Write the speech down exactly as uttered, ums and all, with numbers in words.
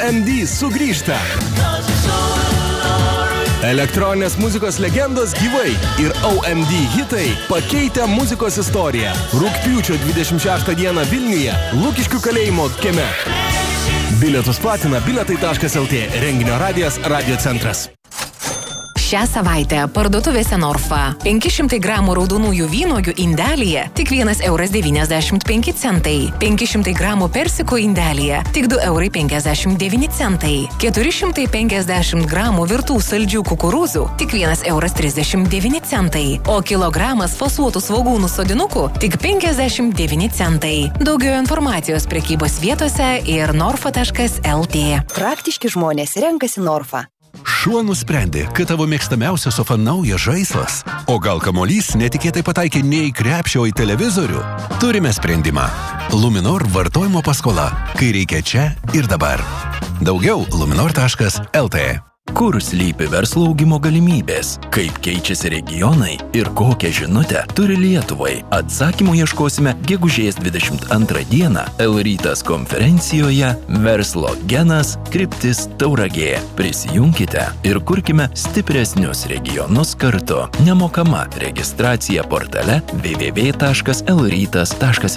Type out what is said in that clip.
M D sugrįžta. Elektroninės muzikos legendos gyvai ir O M D hitai pakeitę muzikos istoriją. Rugpjūčio dvidešimt šeštą dieną Vilniuje, Lukiškių kalėjimo kieme. Bilietus platina biletai taškas el tė, renginio radijas Radio Centras. Šią savaitę parduotuvėse Norfa penki šimtai gramų raudonųjų vynuogių indelyje tik vienas euras devyniasdešimt penki centai, penki šimtai gramų persiko indelyje tik du eurai penkiasdešimt devyni centai, keturi šimtai penkiasdešimt gramų virtų saldžių kukurūzų tik vienas euras trisdešimt devyni centai, o kilogramas fasuotų svogūnų sodinukų tik penkiasdešimt devyni centai. Daugiau informacijos prekybos vietose ir norfa taškas el tė. Praktiški žmonės renkasi Norfa. Šuo nusprendė, kad tavo mėgstamiausia sofa naujas žaislas. O gal kamuolys netikėtai pataikė ne į krepšį, o į televizorių? Turime sprendimą. Luminor vartojimo paskola, kai reikia čia ir dabar. Daugiau luminor taškas el tė. Kur slypi verslo augimo galimybės, kaip keičiasi regionai ir kokią žinutę turi Lietuvai. Atsakymų ieškosime gegužės dvidešimt antrą dieną L-rytas konferencijoje Verslo genas kryptis Tauragė. Prisijunkite ir kurkime stipresnius regionus kartu. Nemokama registracija portale w w w taškas l rytas taškas